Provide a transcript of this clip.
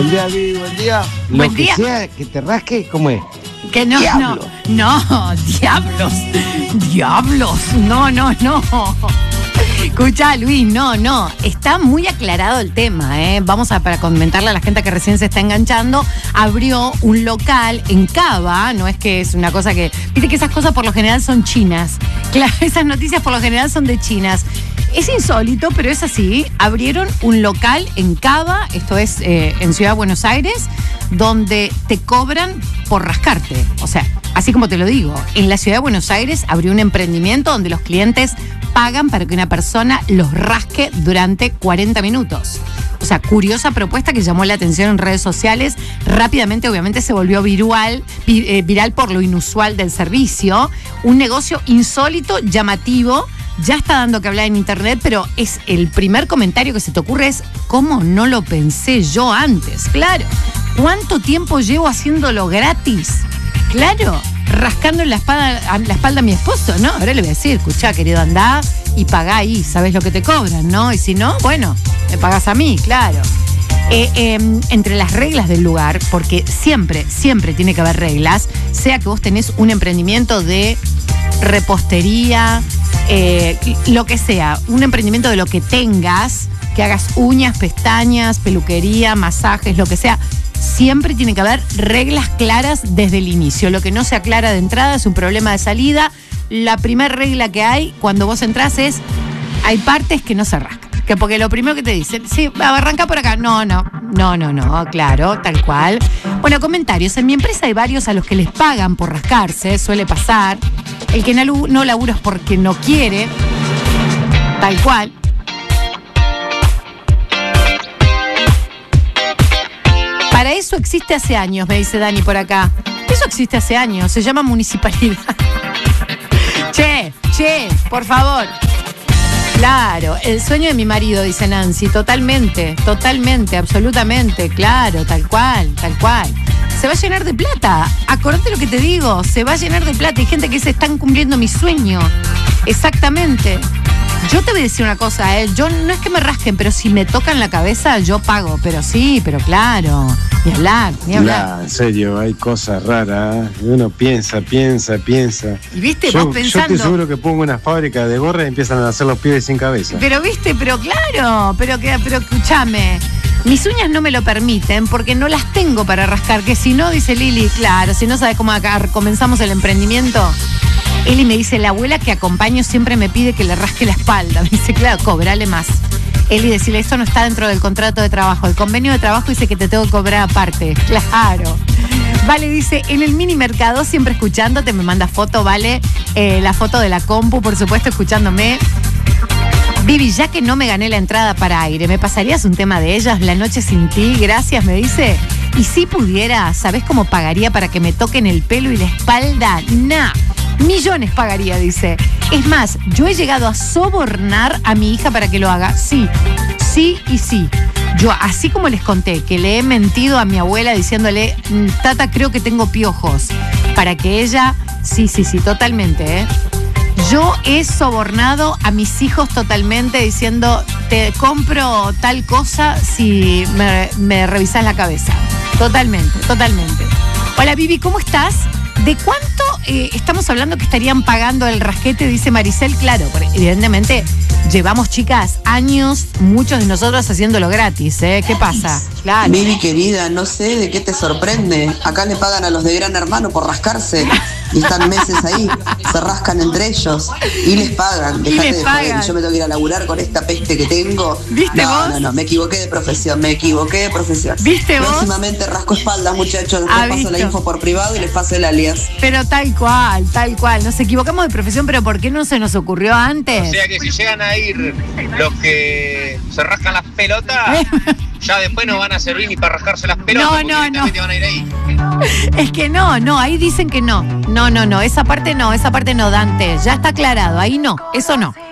Buen día, Vivi, buen día. Buen Lo día. que sea que te rasque, ¿cómo es? Que no, Diablo. no, diablos, no. Escucha, Luis, no, está muy aclarado el tema, ¿eh? Vamos para comentarle a la gente que recién se está enganchando, abrió un local en Cava, no es que es una cosa que, viste que esas cosas por lo general son chinas, claro, esas noticias por lo general son de chinas. Es insólito, pero es así. Abrieron un local en Cava, esto es en Ciudad de Buenos Aires, donde te cobran por rascarte. O sea, así como te lo digo, en la Ciudad de Buenos Aires abrió un emprendimiento donde los clientes pagan para que una persona los rasque durante 40 minutos. O sea, curiosa propuesta que llamó la atención en redes sociales. Rápidamente, obviamente, se volvió viral por lo inusual del servicio. Un negocio insólito, llamativo. Ya está dando que hablar en internet, pero es el primer comentario que se te ocurre es ¿cómo no lo pensé yo antes? Claro. ¿Cuánto tiempo llevo haciéndolo gratis? Claro, rascando en la espalda a mi esposo, ¿no? Ahora le voy a decir, escuchá, querido, andá y pagá ahí, sabés lo que te cobran, ¿no? Y si no, bueno, me pagás a mí, claro. Entre las reglas del lugar, porque siempre tiene que haber reglas, sea que vos tenés un emprendimiento de repostería, lo que sea, un emprendimiento de lo que tengas, que hagas uñas, pestañas, peluquería, masajes, lo que sea, siempre tiene que haber reglas claras desde el inicio. Lo que no se aclara de entrada es un problema de salida. La primera regla que hay cuando vos entrás es, hay partes que no se rascan. Que porque lo primero que te dicen, sí, arranca por acá. No, claro, tal cual. Bueno, comentarios. En mi empresa hay varios a los que les pagan por rascarse, suele pasar. El que no labura es porque no quiere, tal cual. Para eso existe hace años, me dice Dani por acá. Eso existe hace años, se llama municipalidad. Che, por favor. Claro, el sueño de mi marido, dice Nancy, totalmente, absolutamente, claro, tal cual. Se va a llenar de plata, acordate lo que te digo, se va a llenar de plata. Hay gente que se están cumpliendo mi sueño, exactamente. Yo te voy a decir una cosa, yo no es que me rasquen, pero si me tocan la cabeza, yo pago, pero claro, ni hablar. En serio, hay cosas raras, uno piensa. Y viste, Yo vos pensando. estoy seguro que pongo una fábrica de gorras y empiezan a hacer los pibes sin cabeza. Pero claro, pero escúchame. Mis uñas no me lo permiten porque no las tengo para rascar, que si no, dice Lili, claro, si no sabes cómo acá comenzamos el emprendimiento. Eli me dice, la abuela que acompaño siempre me pide que le rasque la espalda. Me dice, claro, cobrale más. Eli, decirle, esto no está dentro del contrato de trabajo. El convenio de trabajo dice que te tengo que cobrar aparte. Claro. Vale, dice, en el mini mercado siempre escuchándote, me manda foto, Vale, la foto de la compu, por supuesto, escuchándome. Vivi, ya que no me gané la entrada para aire, ¿me pasarías un tema de ellas? La noche sin ti, gracias, me dice. Y si pudiera, ¿sabés cómo pagaría para que me toquen el pelo y la espalda? Millones pagaría, dice. Es más, yo he llegado a sobornar a mi hija para que lo haga. Sí. Yo, así como les conté que le he mentido a mi abuela diciéndole, Tata, creo que tengo piojos, para que ella, sí, totalmente, Yo he sobornado a mis hijos totalmente diciendo, te compro tal cosa si me revisas la cabeza. Totalmente. Hola, Vivi, ¿cómo estás? ¿De cuánto estamos hablando que estarían pagando el rasquete? Dice Maricel. Claro, porque evidentemente llevamos, chicas, años, muchos de nosotros haciéndolo gratis, ¿Qué pasa? Claro. Vivi, querida, no sé de qué te sorprende. Acá le pagan a los de Gran Hermano por rascarse. Y están meses ahí, se rascan entre ellos y les pagan. Dejate de joder, yo me tengo que ir a laburar con esta peste que tengo. ¿Viste vos? No, me equivoqué de profesión. ¿Viste vos? Próximamente rasco espaldas, muchachos, después paso la info por privado y les paso el alias. Pero tal cual, nos equivocamos de profesión, pero ¿por qué no se nos ocurrió antes? O sea que si llegan a ir los que se rascan las pelotas, ya después no van a servir ni para rascarse las pelotas. No. Van a ir ahí. Es que no, ahí dicen que no, esa parte no, Dante, ya está aclarado, ahí no, eso no.